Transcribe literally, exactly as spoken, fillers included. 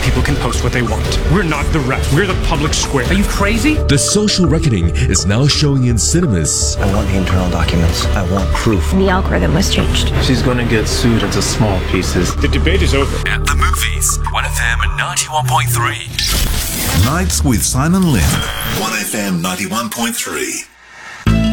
People can post what they want. We're not the rest. We're the public square. Are you crazy? The Social Reckoning is now showing in cinemas. I want the internal documents. I want proof. The algorithm was changed. She's gonna get sued into small pieces. The debate is over. At the movies, one F M ninety-one point three. Nights with Simon Lim. one F M ninety-one point three.